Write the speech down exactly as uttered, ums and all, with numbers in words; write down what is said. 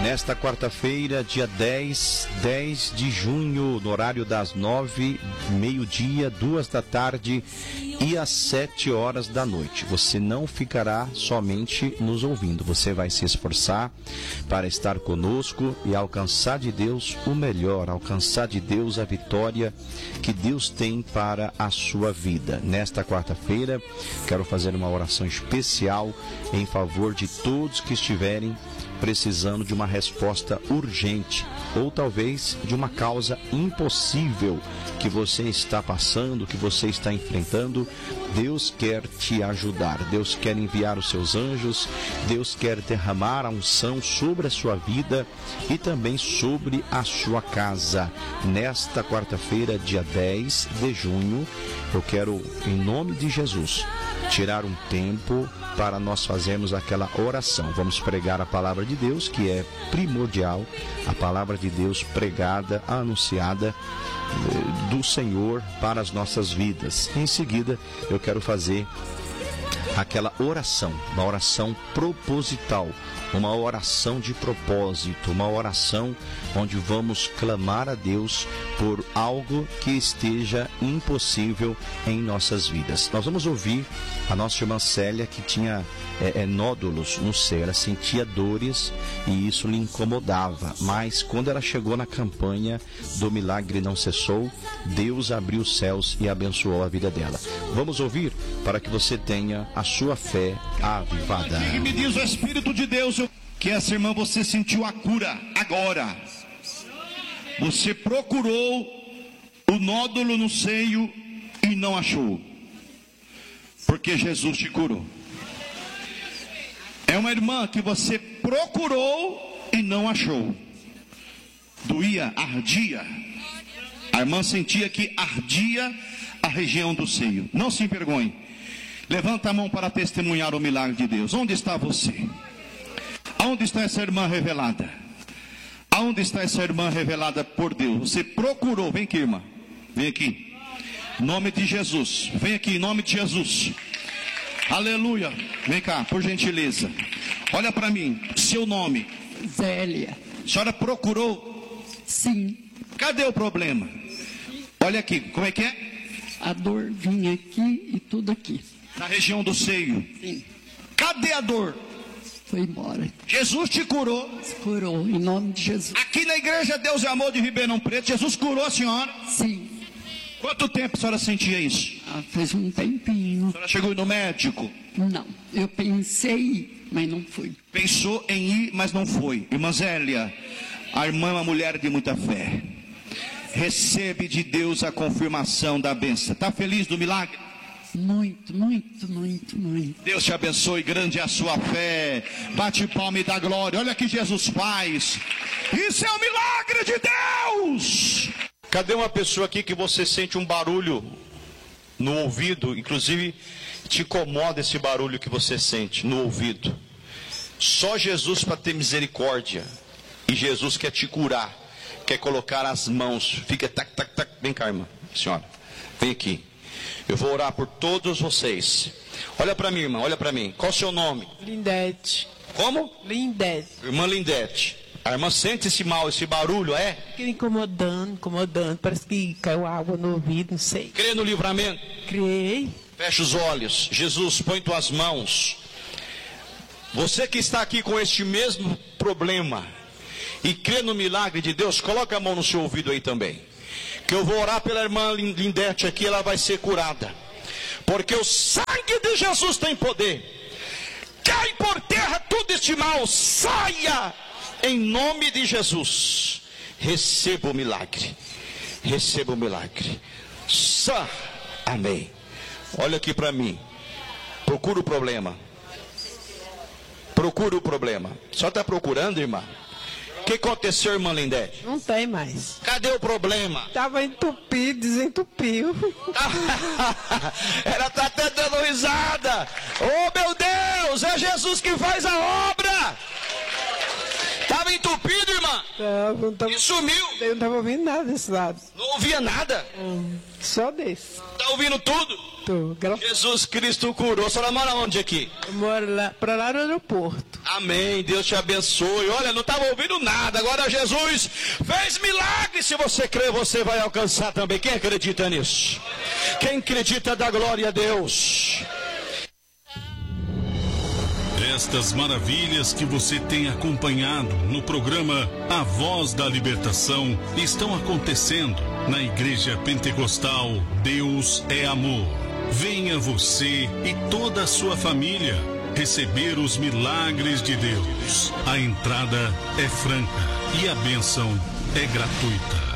Nesta quarta-feira, dia dez, dez de junho, no horário das nove, meio-dia, duas da tarde e às sete horas da noite. Você não ficará somente nos ouvindo, você vai se esforçar para estar conosco e alcançar de Deus o melhor, alcançar de Deus a vitória que Deus tem para a sua vida. Nesta quarta-feira, quero fazer uma oração especial em favor de todos que estiverem precisando de uma resposta urgente ou talvez de uma causa impossível que você está passando, que você está enfrentando. Deus quer te ajudar, Deus quer enviar os seus anjos, Deus quer derramar a unção sobre a sua vida e também sobre a sua casa. Nesta quarta-feira, dia dez de junho, eu quero, em nome de Jesus, tirar um tempo para nós fazermos aquela oração. Vamos pregar a palavra de Deus, que é primordial, a palavra de Deus pregada, anunciada do Senhor para as nossas vidas. Em seguida, eu quero fazer aquela oração, uma oração proposital, uma oração de propósito, uma oração onde vamos clamar a Deus por algo que esteja impossível em nossas vidas. Nós vamos ouvir a nossa irmã Célia, que tinha é, é, nódulos no seio, ela sentia dores e isso lhe incomodava, mas quando ela chegou na campanha do Milagre Não Cessou, Deus abriu os céus e abençoou a vida dela. Vamos ouvir para que você tenha a sua fé avivada. E me diz o Espírito de Deus que essa irmã, você sentiu a cura agora. Você procurou o nódulo no seio e não achou, porque Jesus te curou. É uma irmã que você procurou e não achou. Doía, ardia. A irmã sentia que ardia a região do seio. Não se envergonhe. Levanta a mão para testemunhar o milagre de Deus. Onde está você? Aonde está essa irmã revelada? Aonde está essa irmã revelada por Deus? Você procurou. Vem aqui, irmã. Vem aqui. Em nome de Jesus. Vem aqui, em nome de Jesus. Aleluia. Vem cá, por gentileza. Olha para mim. Seu nome? Zélia. A senhora procurou? Sim. Cadê o problema? Olha aqui. Como é que é? A dor vinha aqui e tudo aqui. Na região do seio. Sim. Cadê a dor? Foi embora. Jesus te curou. Curou, em nome de Jesus. Aqui na igreja Deus é Amor de Ribeirão Preto, Jesus curou a senhora. Sim. Quanto tempo a senhora sentia isso? Ah, faz um tempinho. A senhora chegou no médico? Não, eu pensei em ir, mas não fui. Pensou em ir, mas não foi. Irmã Zélia, a irmã é uma mulher de muita fé. Recebe de Deus a confirmação da bênção. Está feliz do milagre? Muito, muito, muito, muito. Deus te abençoe, grande é a sua fé. Bate palma e dá glória. Olha o que Jesus faz. Isso é um milagre de Deus. Cadê uma pessoa aqui que você sente um barulho no ouvido? Inclusive te incomoda esse barulho que você sente no ouvido. Só Jesus para ter misericórdia. E Jesus quer te curar. Quer colocar as mãos. Fica tac, tac, tac. Vem cá, irmã. Senhora, vem aqui. Eu vou orar por todos vocês. Olha para mim, irmã, olha para mim. Qual o seu nome? Lindete. Como? Lindete. Irmã Lindete. A irmã sente esse mal, esse barulho, é? Fica incomodando, incomodando. Parece que caiu água no ouvido, não sei. Crê no livramento? Criei. Fecha os olhos. Jesus, põe tuas mãos. Você que está aqui com este mesmo problema e crê no milagre de Deus, coloca a mão no seu ouvido aí também. Que eu vou orar pela irmã Lindete aqui, ela vai ser curada. Porque o sangue de Jesus tem poder. Cai por terra tudo este mal, saia em nome de Jesus. Receba o milagre. Receba o milagre. Sá. Amém. Olha aqui para mim. Procura o problema. Procura o problema. Só está procurando, irmã? O que aconteceu, irmã Lindete? Não tem mais. Cadê o problema? Estava entupido, desentupiu. Ela está até dando risada. Oh, meu Deus, é Jesus que faz a obra. Estava entupido, irmã? cima. Não, não tava, E sumiu. eu não tava ouvindo nada desse lado. Não ouvia nada. Hum, só desse. Tá ouvindo tudo? Tô, gra- Jesus Cristo curou. A senhora mora onde aqui? eu moro lá, pra lá no aeroporto. Amém. Deus te abençoe. Olha, não estava ouvindo nada. Agora Jesus fez milagre. Se você crer, você vai alcançar também. Quem acredita nisso? Quem acredita dá glória a Deus. Estas maravilhas que você tem acompanhado no programa A Voz da Libertação estão acontecendo na Igreja Pentecostal Deus é Amor. Venha você e toda a sua família receber os milagres de Deus. A entrada é franca e a bênção é gratuita.